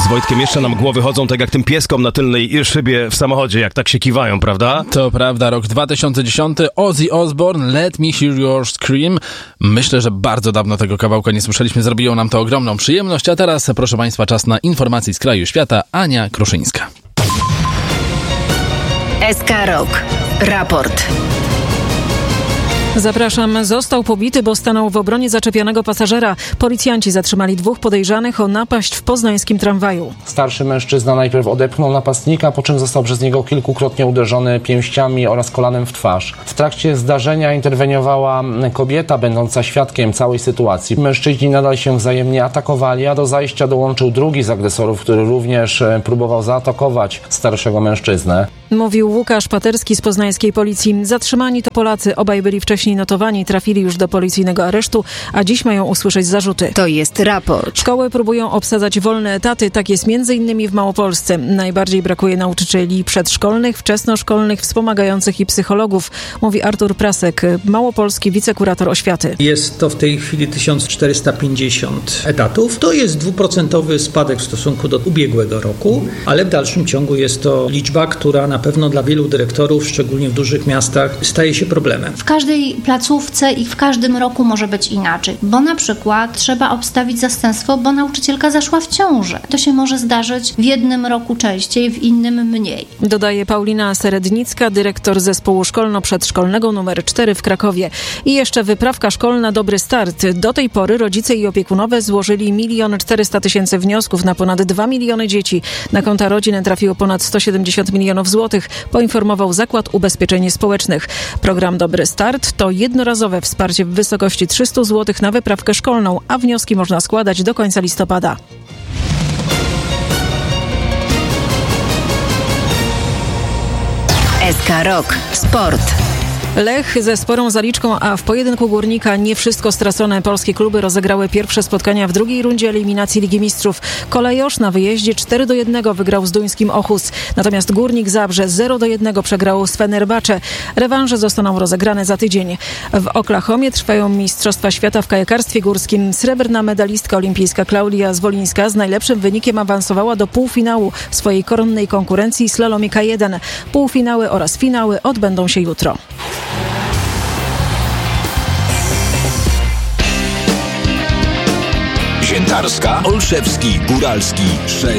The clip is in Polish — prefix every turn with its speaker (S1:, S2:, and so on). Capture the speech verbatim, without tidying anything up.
S1: z Wojtkiem jeszcze nam głowy chodzą tak jak tym pieskom na tylnej szybie w samochodzie, jak tak się kiwają, prawda?
S2: To prawda, rok dwa tysiące dziesiąty, Ozzy Osbourne, Let Me Hear Your Scream. Myślę, że bardzo dawno tego kawałka nie słyszeliśmy, zrobiło nam to ogromną przyjemność, a teraz, proszę Państwa, czas na informacje z kraju i świata. Ania Kruszyńska.
S3: S K Rok. Raport.
S4: Zapraszam. Został pobity, bo stanął w obronie zaczepianego pasażera. Policjanci zatrzymali dwóch podejrzanych o napaść w poznańskim tramwaju.
S5: Starszy mężczyzna najpierw odepchnął napastnika, po czym został przez niego kilkukrotnie uderzony pięściami oraz kolanem w twarz. W trakcie zdarzenia interweniowała kobieta, będąca świadkiem całej sytuacji. Mężczyźni nadal się wzajemnie atakowali, a do zajścia dołączył drugi z agresorów, który również próbował zaatakować starszego mężczyznę.
S4: Mówił Łukasz Paterski z poznańskiej policji. Zatrzymani to Polacy. Obaj byli wcześniej notowani, trafili już do policyjnego aresztu, a dziś mają usłyszeć zarzuty.
S3: To jest raport.
S4: Szkoły próbują obsadzać wolne etaty. Tak jest między innymi w Małopolsce. Najbardziej brakuje nauczycieli przedszkolnych, wczesnoszkolnych, wspomagających i psychologów, mówi Artur Prasek, małopolski wicekurator oświaty.
S6: Jest to w tej chwili tysiąc czterysta pięćdziesiąt etatów. To jest dwuprocentowy spadek w stosunku do ubiegłego roku, ale w dalszym ciągu jest to liczba, która na pewno dla wielu dyrektorów, szczególnie w dużych miastach, staje się problemem.
S7: W każdej placówce i w każdym roku może być inaczej, bo na przykład trzeba obstawić zastępstwo, bo nauczycielka zaszła w ciążę. To się może zdarzyć w jednym roku częściej, w innym mniej.
S4: Dodaje Paulina Serednicka, dyrektor zespołu szkolno-przedszkolnego numer cztery w Krakowie. I jeszcze wyprawka szkolna Dobry Start. Do tej pory rodzice i opiekunowie złożyli milion czterysta tysięcy wniosków na ponad dwa miliony dzieci. Na konta rodzin trafiło ponad sto siedemdziesiąt milionów złotych, poinformował Zakład Ubezpieczeń Społecznych. Program Dobry Start to jednorazowe wsparcie w wysokości trzysta złotych na wyprawkę szkolną, a wnioski można składać do końca listopada.
S3: S K Rok. Sport.
S4: Lech ze sporą zaliczką, a w pojedynku Górnika nie wszystko stracone. Polskie kluby rozegrały pierwsze spotkania w drugiej rundzie eliminacji Ligi Mistrzów. Kolejosz na wyjeździe cztery do jednego wygrał z duńskim Ochus. Natomiast Górnik Zabrze zero do jednego przegrał z Fenerbahce. Rewanże zostaną rozegrane za tydzień. W Oklahomie trwają Mistrzostwa Świata w kajakarstwie górskim. Srebrna medalistka olimpijska Klaudia Zwolińska z najlepszym wynikiem awansowała do półfinału swojej koronnej konkurencji slalomie K jeden. Półfinały oraz finały odbędą się jutro.
S8: Ziętarska, Olszewski, Góralski, sześć.